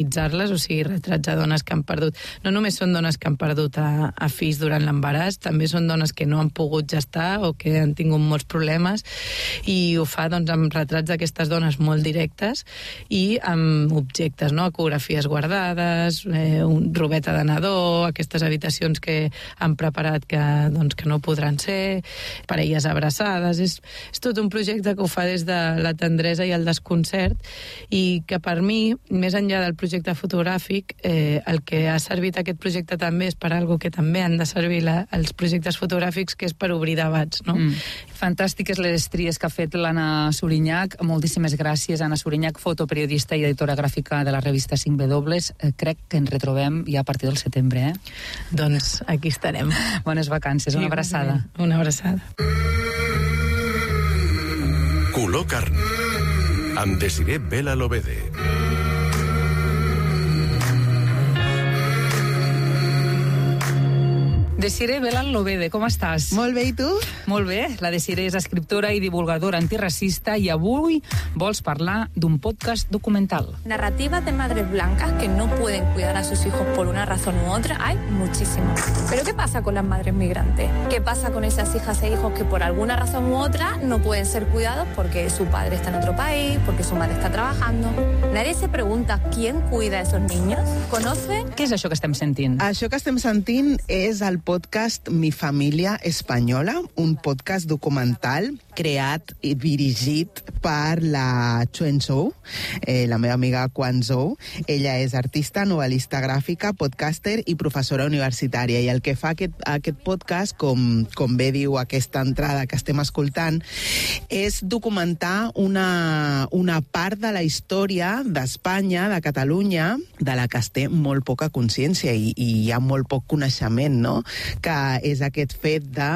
retratsar-les, o sigui, retrats a dones que han perdut. No només són dones que han perdut a fills durant l'embaràs, també són dones que no han pogut gestar o que han tingut molts problemes, i ho fa doncs, amb retrats d'aquestes dones molt directes i amb objectes, no? Ecografies guardades, robeta de nadó, aquestes habitacions que han preparat que no podran ser, parelles abraçades. És tot un projecte que ho fa des de la tendresa i el desconcert, i que per mi, més enllà del projecte fotogràfic, el que ha servit aquest projecte també és per algo que també han de servir els projectes fotogràfics, que és per obrir debats, no? Fantàstiques les tries que ha fet l'Anna Suriñach. Moltíssimes gràcies, Anna Suriñach, fotoperiodista i editora gràfica de la revista 5W. Crec que ens retrobem ja a partir del setembre, Doncs aquí estarem. Bones vacances, una abraçada. Una abraçada. Color carn, amb Desiré Vela Lobede. Desiré Vela Lobede, com estàs? Molt bé, i tu? Molt bé. La Desiré és escriptora i divulgadora antirracista i avui vols parlar d'un podcast documental. Narrativas de madres blancas que no pueden cuidar a sus hijos por una razón u otra, hay muchísimas. Pero ¿qué pasa con las madres migrantes? ¿Qué pasa con esas hijas e hijos que por alguna razón u otra no pueden ser cuidados porque su padre está en otro país, porque su madre está trabajando? Nadie se pregunta quién cuida a esos niños. ¿Conoce? Què és això que estem sentint? Això que estem sentint és el podcast Mi Família Espanyola, un podcast documental creat i dirigit per la Chuen Zhou, la meva amiga Quan Zhou. Ella és artista, novel·lista gràfica, podcaster i professora universitària. I el que fa aquest podcast, com bé diu aquesta entrada que estem escoltant, és documentar una part de la història d'Espanya, de Catalunya, de la que es té molt poca consciència i hi ha molt poc coneixement, no? Que és aquest fet de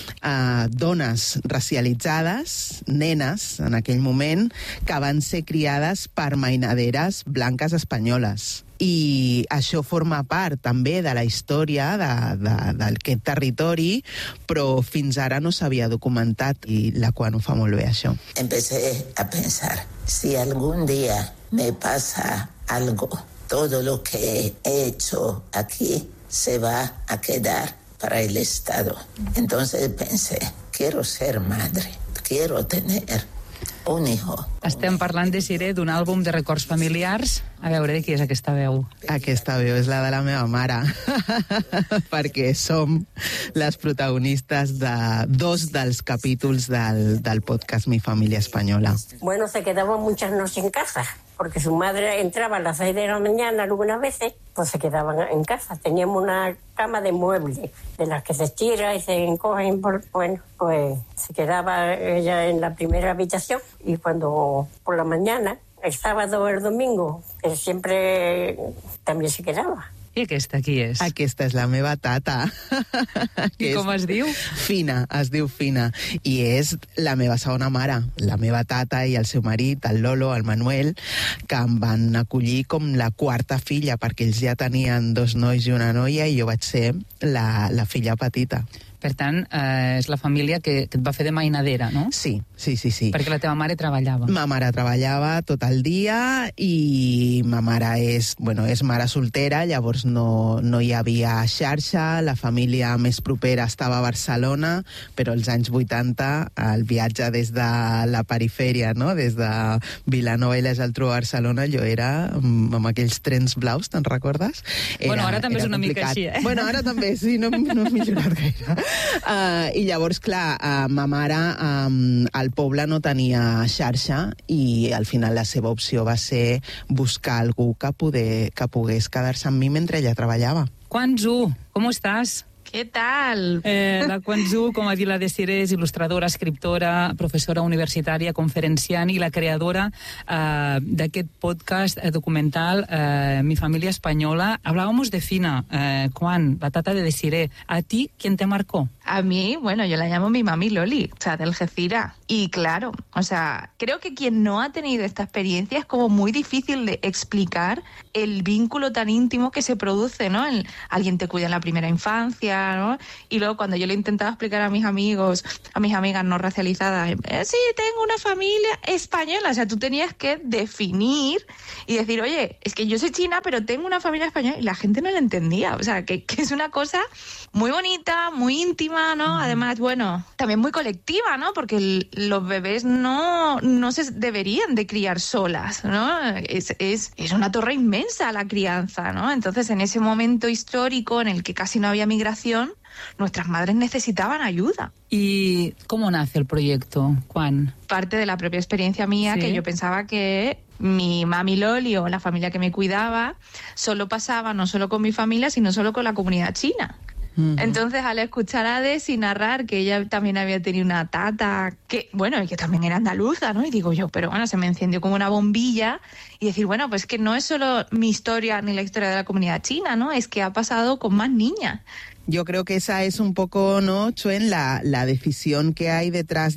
dones racialitzades, nenes en aquell moment, que van ser criades per mainaderes blanques espanyoles. I això forma part també de la història d'aquest territori, però fins ara no s'havia documentat, i la Quan ho fa molt bé, això. Empecé a pensar, si algún día me pasa algo, todo lo que he hecho aquí se va a quedar para el Estado. Entonces pensé, quiero ser madre, quiero tener un hijo. Estem parlant, Desiré, d'un àlbum de records familiars. A veure, de qui és aquesta veu? Aquesta veu és la de la meva mare, perquè som les protagonistes de dos dels capítols del podcast Mi Familia Española. Bueno, se quedaba muchas noches en casa, porque su madre entraba a las 6 de la mañana algunas veces, pues se quedaban en casa. Teníamos una cama de muebles, de las que se estira y se encogen. Bueno, pues se quedaba ella en la primera habitación, y cuando por la mañana, el sábado o el domingo, que siempre también se quedaba. I aquesta qui és? Aquesta és la meva tata. I com es diu? Fina, es diu Fina. I és la meva segona mare. La meva tata i el seu marit, el Lolo, el Manuel, que em van acollir com la quarta filla, perquè ells ja tenien 2 nois i una noia, i jo vaig ser la filla petita. Per tant, és la família que et va fer de mainadera, no? Sí. Perquè la teva mare treballava. Ma mare treballava tot el dia i ma mare és mare soltera, llavors no hi havia xarxa, la família més propera estava a Barcelona, però als anys 80 el viatge des de la perifèria, no? Des de Vilanova i la Geltrú a Barcelona, jo era amb aquells trens blaus, te'n recordes? Ara també és una mica així, Bueno, ara també, sí, no he millorat gaire. I llavors, clar, ma mare al poble no tenia xarxa, i al final la seva opció va ser buscar algú que pogués quedar-se amb mi mentre ella treballava. Quan Zhu, com estàs? ¿Qué tal? La Quan Zhu, com ha dit la Desiré, és il·lustradora, escriptora, professora universitària, conferenciant i la creadora d'aquest podcast documental Mi Familia Española. Hablábamos de Fina, Quan, la tata de Desiré. ¿A ti quién te marcó? A mí, bueno, yo la llamo mi mami Loli, o sea, de Algeciras. Y claro, o sea, creo que quien no ha tenido esta experiencia es como muy difícil de explicar el vínculo tan íntimo que se produce, ¿no? Alguien te cuida en la primera infancia, crianza, ¿no? Y luego cuando yo le intentaba explicar a mis amigos, a mis amigas no racializadas, sí, tengo una familia española. O sea, tú tenías que definir y decir, oye, es que yo soy china, pero tengo una familia española. Y la gente no lo entendía. O sea, que es una cosa muy bonita, muy íntima, ¿no? Además, bueno, también muy colectiva, ¿no? Porque los bebés no se deberían de criar solas, ¿no? Es una torre inmensa la crianza, ¿no? Entonces, en ese momento histórico en el que casi no había migración, nuestras madres necesitaban ayuda. ¿Y cómo nace el proyecto, Juan? Parte de la propia experiencia mía, ¿sí? Que yo pensaba que mi mami Loli o la familia que me cuidaba solo pasaba no solo con mi familia, sino solo con la comunidad china. Entonces, al escuchar a Desi narrar que ella también había tenido una tata, que también era andaluza, ¿no? Y digo yo, pero bueno, se me encendió como una bombilla y decir, bueno, pues que no es solo mi historia ni la historia de la comunidad china, ¿no? Es que ha pasado con más niñas. Yo creo que esa es un poco, ¿no, Chuen, la decisión que hay detrás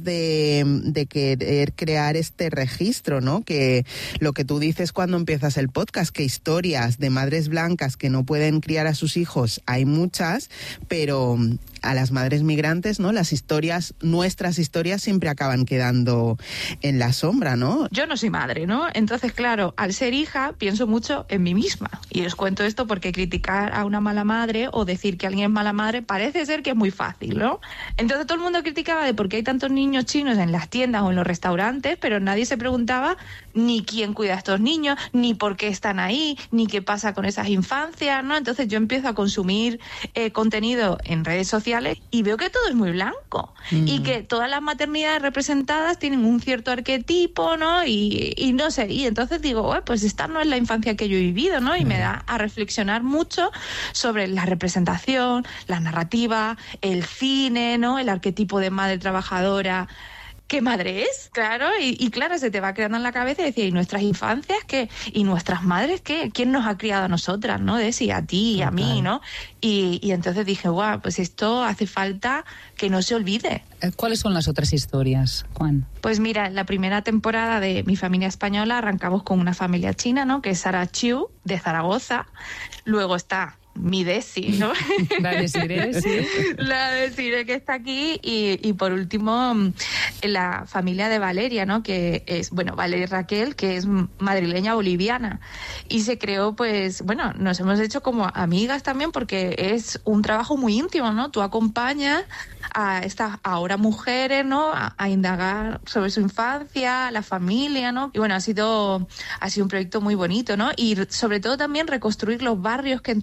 de querer crear este registro, ¿no? Que lo que tú dices cuando empiezas el podcast, que historias de madres blancas que no pueden criar a sus hijos hay muchas, pero a las madres migrantes, ¿no? Nuestras historias siempre acaban quedando en la sombra, ¿no? Yo no soy madre, ¿no? Entonces, claro, al ser hija pienso mucho en mí misma. Y os cuento esto porque criticar a una mala madre o decir que alguien es mala madre parece ser que es muy fácil, ¿no? Entonces todo el mundo criticaba de por qué hay tantos niños chinos en las tiendas o en los restaurantes, pero nadie se preguntaba ni quién cuida a estos niños, ni por qué están ahí, ni qué pasa con esas infancias, ¿no? Entonces yo empiezo a consumir contenido en redes sociales y veo que todo es muy blanco y que todas las maternidades representadas tienen un cierto arquetipo, ¿no? Y no sé, y entonces digo, pues esta no es la infancia que yo he vivido, ¿no? Y me da a reflexionar mucho sobre la representación, la narrativa, el cine, ¿no? El arquetipo de madre trabajadora. ¿Qué madre es? Claro, y claro, se te va creando en la cabeza y decir, ¿y nuestras infancias qué? ¿Y nuestras madres qué? ¿Quién nos ha criado a nosotras, no? Desi, a ti y a mí, ¿no? Y entonces dije, guau, pues esto hace falta que no se olvide. ¿Cuáles son las otras historias, Juan? Pues mira, en la primera temporada de Mi Familia Española arrancamos con una familia china, ¿no? Que es Sara Chiu, de Zaragoza. Luego está mi Desi, ¿no? La Desiree, sí. La Desiree que está aquí y por último la familia de Valeria, ¿no? Que es, Valeria Raquel, que es madrileña boliviana y se creó, pues, nos hemos hecho como amigas también porque es un trabajo muy íntimo, ¿no? Tú acompañas a estas ahora mujeres, ¿no? A indagar sobre su infancia, la familia, ¿no? Y ha sido un proyecto muy bonito, ¿no? Y sobre todo también reconstruir los barrios que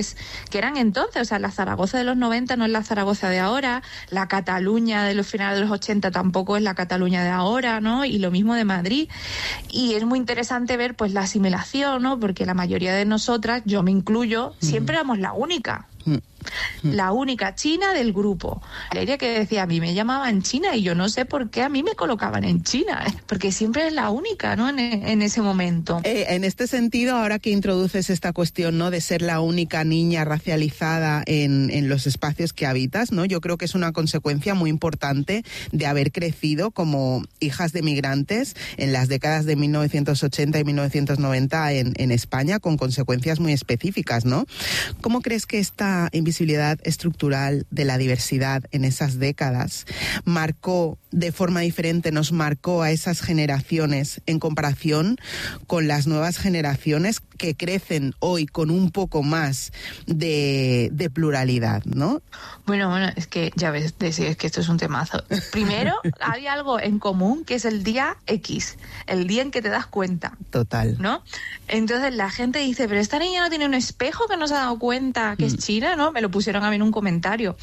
eran entonces, o sea, la Zaragoza de los 90 no es la Zaragoza de ahora, la Cataluña de los finales de los 80 tampoco es la Cataluña de ahora, ¿no? Y lo mismo de Madrid. Y es muy interesante ver, pues, la asimilación, ¿no? Porque la mayoría de nosotras, yo me incluyo, siempre éramos la única. La única china del grupo. Valeria que decía, a mí me llamaban china y yo no sé por qué a mí me colocaban en China, porque siempre es la única, ¿no? En ese momento. En este sentido, ahora que introduces esta cuestión, ¿no? De ser la única niña racializada en los espacios que habitas, ¿no? Yo creo que es una consecuencia muy importante de haber crecido como hijas de migrantes en las décadas de 1980 y 1990 en España, con consecuencias muy específicas, ¿no? ¿Cómo crees que esta invisibilidad estructural de la diversidad en esas décadas marcó de forma diferente, nos marcó a esas generaciones en comparación con las nuevas generaciones que crecen hoy con un poco más de pluralidad, ¿no? Bueno, es que ya ves, es que esto es un temazo. Primero, hay algo en común que es el día X, el día en que te das cuenta. Total. ¿No? Entonces la gente dice, pero esta niña no tiene un espejo que no se ha dado cuenta que es china, ¿no? Me lo pusieron a mí en un comentario.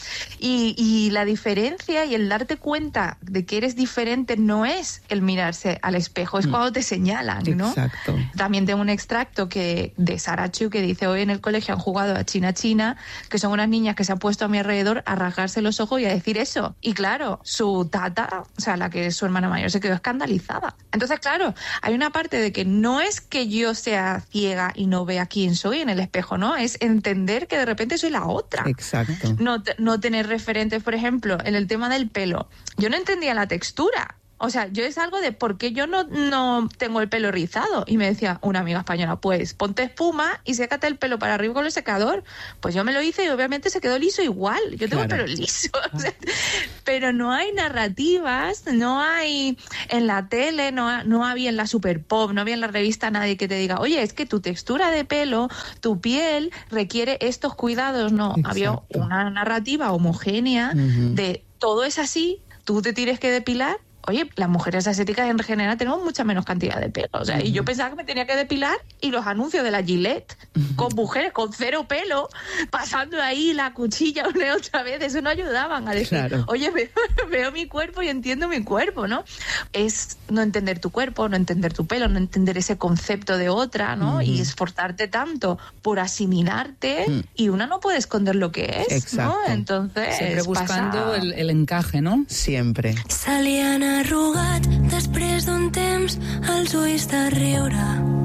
Y la diferencia y el darte cuenta de que eres diferente no es el mirarse al espejo, es cuando te señalan, ¿no? Exacto. También tengo un extracto de Sara Chiu que dice, hoy en el colegio han jugado a China, que son unas niñas que se han puesto a mi alrededor a rasgarse los ojos y a decir eso. Y claro, su tata, o sea, la que es su hermana mayor, se quedó escandalizada. Entonces, claro, hay una parte de que no es que yo sea ciega y no vea quién soy en el espejo, ¿no? Es entender que de repente soy la otra. Exacto. No tener referentes, por ejemplo, en el tema del pelo. Yo no entendía la textura. O sea, yo es algo de por qué yo no tengo el pelo rizado. Y me decía una amiga española, pues ponte espuma y sécate el pelo para arriba con el secador. Pues yo me lo hice y obviamente se quedó liso igual. Yo tengo el pelo liso. O sea, pero no hay narrativas, no hay en la tele, no había en la Super Pop, no había en la revista nadie que te diga, oye, es que tu textura de pelo, tu piel requiere estos cuidados. No, había una narrativa homogénea de todo es así, tú te tienes que depilar. Oye, las mujeres asiáticas en general tenemos mucha menos cantidad de pelo. O sea, y yo pensaba que me tenía que depilar y los anuncios de la Gillette con mujeres con 0 pelo pasando ahí la cuchilla una y otra vez, eso no ayudaban a decir, oye, veo mi cuerpo y entiendo mi cuerpo, ¿no? Es no entender tu cuerpo, no entender tu pelo, no entender ese concepto de otra, ¿no? Y esforzarte tanto por asimilarte y una no puede esconder lo que es, ¿no? Entonces, siempre buscando el encaje, ¿no? Siempre. Se li han arrugat després d'un temps els ulls de riure.